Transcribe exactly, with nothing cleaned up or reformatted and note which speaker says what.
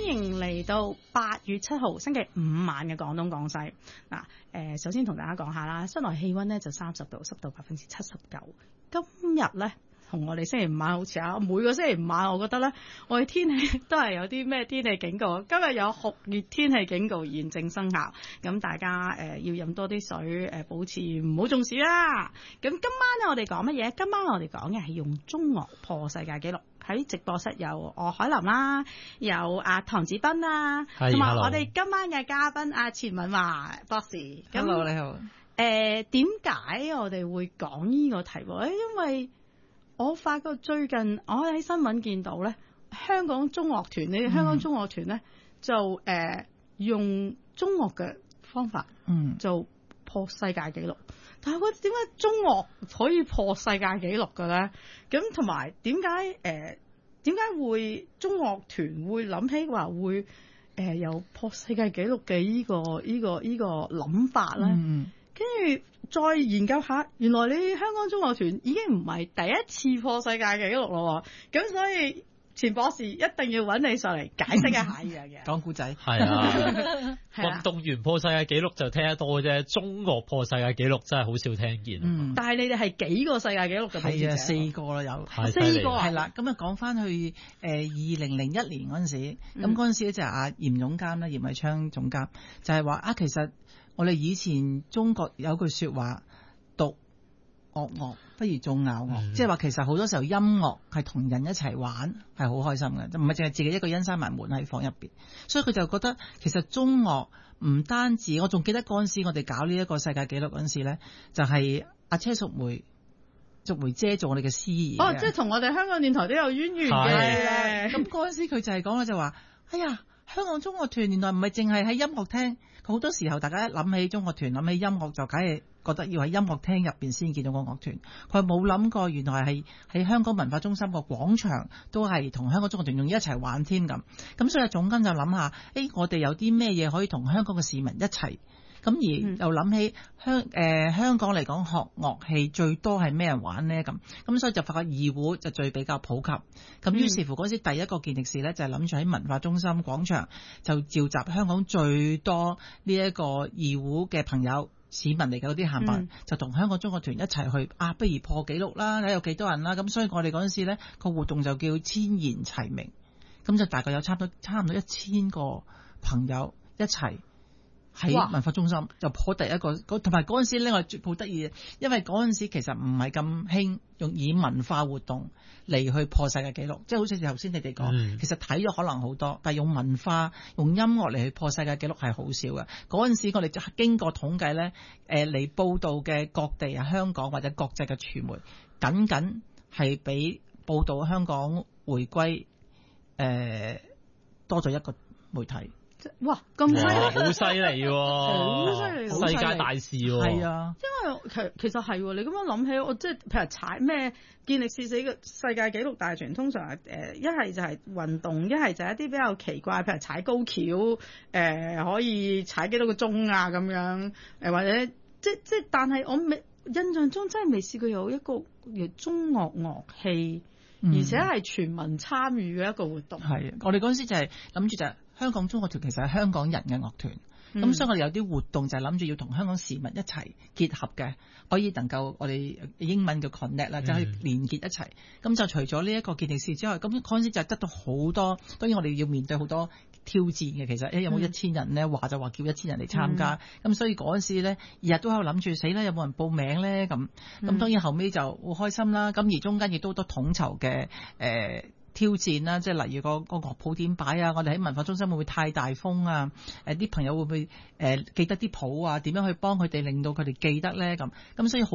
Speaker 1: 迎嚟到八月七號星期五晚嘅廣東廣西。嗱，誒，首先同大家講下啦，室內氣溫咧就三十度，濕度百分之七十九。今日咧同我哋星期五晚好似啊，每個星期五晚我覺得咧，我哋天氣都係有啲咩天氣警告。今日有酷熱天氣警告現正生效，咁大家誒、呃、要飲多啲水，誒、呃、保持唔好中暑啦。咁今晚咧我哋講乜嘢？今晚我哋講嘅係用中樂破世界紀錄。喺直播室有我海琳啦，有阿唐子彬啦，同埋我哋今晚嘅嘉賓阿錢敏華博士。
Speaker 2: Hello， 你好。
Speaker 1: 誒，點解我哋會講呢個題目咧？因為我發覺最近我喺新聞見到咧，香港中樂團呢，香港中樂團咧就誒、呃、用中樂嘅方法，嗯，就破世界紀錄。但係我點解中樂可以破世界紀錄嘅咧？咁同埋點解誒點解會中樂團會諗起話會誒、呃、有破世界紀錄嘅呢個呢、呢個呢、呢個諗法咧？跟住、嗯、再研究下，原來你香港中樂團已經唔係第一次破世界紀錄咯，咁所以錢博士一定要揾你上嚟解釋一下呢樣嘢。
Speaker 2: 講故仔
Speaker 3: 係啊，運動員破世界紀錄就聽得多啫，中樂破世界紀錄真係好少聽見。
Speaker 2: 嗯，
Speaker 1: 但係你哋係幾個世界紀錄嘅？
Speaker 2: 係啊，四個啦有，
Speaker 1: 四個
Speaker 2: 係啦。咁啊講翻去誒二零零一年嗰陣時，咁嗰陣時咧就係阿嚴總監啦，嚴偉昌總監就係話啊，其實我哋以前中國有句説話，讀樂樂不如做咬樂，即係話其實好多時候音樂係同人一齊玩係好開心嘅，就唔係淨係自己一個人閂埋門喺房入邊。所以佢就覺得其實中樂唔單止，我仲記得嗰陣時我哋搞呢一個世界紀錄嗰陣時咧，就係、是、阿車淑梅淑梅姐做我哋嘅司儀。
Speaker 1: 哦，即係同我哋香港電台都有淵源嘅。
Speaker 2: 咁嗰陣時佢就係講咧就話，哎呀，香港中樂團原來唔係淨係喺音樂廳，好多時候大家一諗起中樂團諗起音樂就梗係覺得要喺音樂廳入邊先見到個樂團，佢冇諗過原來係喺香港文化中心個廣場都係同香港中樂團仲一齊玩添咁。咁所以總監就諗下，誒、欸、我哋有啲咩嘢可以同香港嘅市民一齊？咁而又諗起香誒、呃、香港嚟講學樂器最多係咩人玩呢？咁咁所以就發覺二胡就最比較普及。咁於是乎嗰時第一個健力士咧就係諗住喺文化中心廣場就召集香港最多呢一個二胡嘅朋友。市民嚟嘅嗰啲閒辦，就同香港中樂團一齊去啊！不如破紀錄啦，睇有幾多人啦。咁所以我哋嗰陣時咧個活動就叫千言齊鳴，咁就大概有差唔多差唔多一千個朋友一齊喺文化中心就破第一個。同埋嗰陣時咧，我好得意，因為嗰陣時其實唔係咁興用以文化活動嚟去破世界紀錄，即係好似頭先你哋講，嗯、其實睇咗可能好多，但係用文化、用音樂嚟去破世界紀錄係好少嘅。嗰陣時我哋就經過統計咧，誒嚟報道嘅各地啊、香港或者國際嘅傳媒，僅僅係比報道香港回歸誒、呃、多咗一個媒體。
Speaker 1: 哇，咁犀利，
Speaker 3: 好犀利喎，
Speaker 1: 好犀利，
Speaker 3: 世界大事喎，
Speaker 2: 係啊，
Speaker 1: 因為其其實係你咁樣諗起，我即係譬如踩咩健力士死嘅世界紀錄大全，通常誒一係就係運動，一係就係一啲比較奇怪，譬如踩高橋，誒、呃、可以踩幾多個鐘啊咁樣，誒或者即即但係我未印象中真係未試過有一個叫中樂樂器，嗯、而且係全民參與嘅一個活動。
Speaker 2: 係，我哋嗰陣時就係諗住就係。香港中樂團其實係香港人嘅樂團，咁、嗯、所以我哋有啲活動就係諗住要同香港市民一齊結合嘅，可以能夠我哋英文嘅 connect 啦，就可以連結一齊。咁、嗯、就除咗呢一個健力士之外，咁嗰陣時就得到好多，當然我哋要面對好多挑戰嘅。其實誒有冇一千人咧？話就話叫一千人嚟參加，咁、嗯、所以嗰陣時咧日日都喺度諗住死啦，有冇人報名咧？咁咁、嗯、當然後尾就好開心啦。咁而中間亦都好多統籌嘅誒。呃挑戰啦，即係例如個個樂譜點擺啊，我哋喺文化中心會唔會太大風啊？誒、呃、啲朋友會唔會誒、呃、記得啲譜啊？點樣去幫佢哋令到佢哋記得咧？咁咁所以好。